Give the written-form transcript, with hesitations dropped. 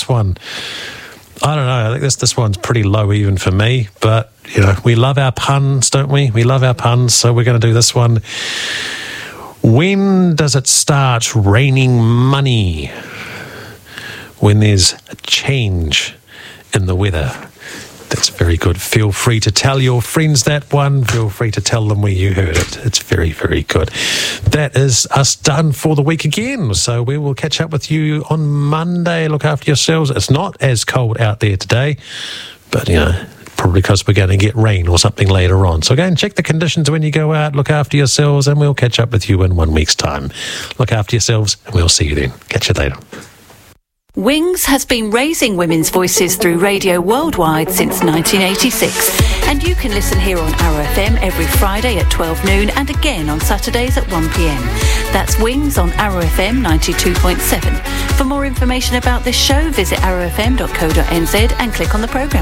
this one? I don't know. I think this one's pretty low even for me. But, you know, we love our puns, don't we? We love our puns, so we're going to do this one. When does it start raining money? When there's a change in the weather. That's very good. Feel free to tell your friends that one. Feel free to tell them where you heard it. It's very, very good. That is us done for the week again. So we will catch up with you on Monday. Look after yourselves. It's not as cold out there today, but, you know, probably because we're going to get rain or something later on. So go and check the conditions when you go out. Look after yourselves, and we'll catch up with you in 1 week's time. Look after yourselves, and we'll see you then. Catch you later. Wings has been raising women's voices through radio worldwide since 1986. And you can listen here on Arrow FM every Friday at 12 noon and again on Saturdays at 1 p.m. That's Wings on Arrow FM 92.7. For more information about this show, visit arrowfm.co.nz and click on the programme.